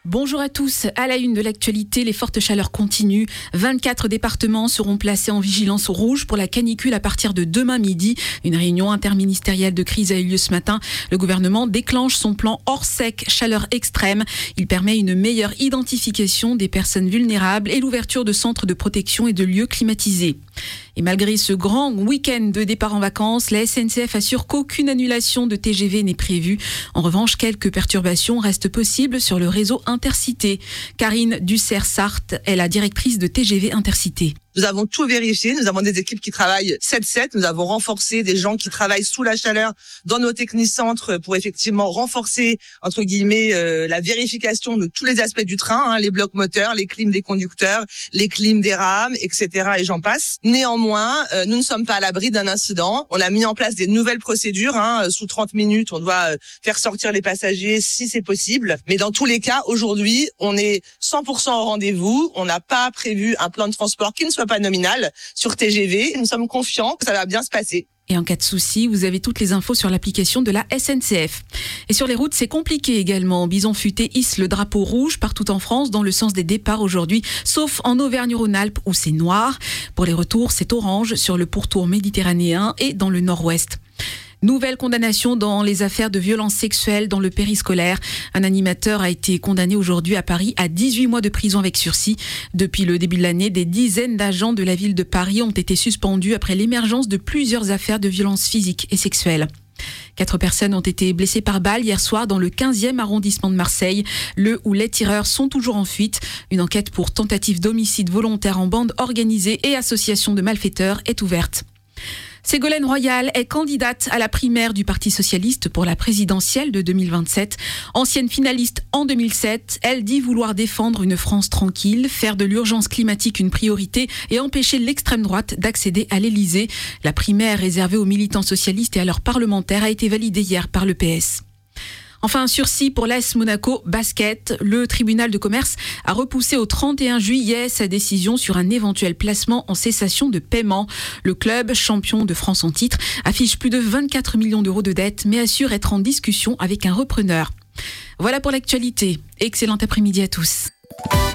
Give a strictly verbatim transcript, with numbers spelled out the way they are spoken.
Bonjour à tous. À la une de l'actualité, les fortes chaleurs continuent. vingt-quatre départements seront placés en vigilance rouge pour la canicule à partir de demain midi. Une réunion interministérielle de crise a eu lieu ce matin. Le gouvernement déclenche son plan hors sec, chaleur extrême. Il permet une meilleure identification des personnes vulnérables et l'ouverture de centres de protection et de lieux climatisés. Et malgré ce grand week-end de départ en vacances, la S N C F assure qu'aucune annulation de T G V n'est prévue. En revanche, quelques perturbations restent possibles sur le réseau Intercité. Karine Dussert-Sarthe est la directrice de T G V Intercité. Nous avons tout vérifié, nous avons des équipes qui travaillent sept sept, nous avons renforcé des gens qui travaillent sous la chaleur dans nos technicentres pour effectivement renforcer, entre guillemets, euh, la vérification de tous les aspects du train, hein, les blocs moteurs, les clims des conducteurs, les clims des rames, et cetera et j'en passe. Néanmoins, euh, nous ne sommes pas à l'abri d'un incident. On a mis en place des nouvelles procédures, hein, sous trente minutes, on doit euh, faire sortir les passagers si c'est possible. Mais dans tous les cas, aujourd'hui, on est cent pour cent au rendez-vous. On n'a pas prévu un plan de transport qui ne soit pas nominal sur T G V. Nous sommes confiants que ça va bien se passer. Et en cas de souci, vous avez toutes les infos sur l'application de la S N C F. Et sur les routes, c'est compliqué également. Bison Futé hisse le drapeau rouge partout en France dans le sens des départs aujourd'hui, sauf en Auvergne-Rhône-Alpes où c'est noir. Pour les retours, c'est orange sur le pourtour méditerranéen et dans le nord-ouest. Nouvelle condamnation dans les affaires de violences sexuelles dans le périscolaire. Un animateur a été condamné aujourd'hui à Paris à dix-huit mois de prison avec sursis. Depuis le début de l'année, des dizaines d'agents de la ville de Paris ont été suspendus après l'émergence de plusieurs affaires de violences physiques et sexuelles. Quatre personnes ont été blessées par balle hier soir dans le quinzième arrondissement de Marseille, le où les tireurs sont toujours en fuite. Une enquête pour tentative d'homicide volontaire en bande organisée et association de malfaiteurs est ouverte. Ségolène Royal est candidate à la primaire du Parti socialiste pour la présidentielle de deux mille vingt-sept. Ancienne finaliste en deux mille sept, elle dit vouloir défendre une France tranquille, faire de l'urgence climatique une priorité et empêcher l'extrême droite d'accéder à l'Élysée. La primaire réservée aux militants socialistes et à leurs parlementaires a été validée hier par le P S. Enfin, un sursis pour l'A S Monaco Basket. Le tribunal de commerce a repoussé au trente et un juillet sa décision sur un éventuel placement en cessation de paiement. Le club, champion de France en titre, affiche plus de vingt-quatre millions d'euros de dettes, mais assure être en discussion avec un repreneur. Voilà pour l'actualité. Excellent après-midi à tous.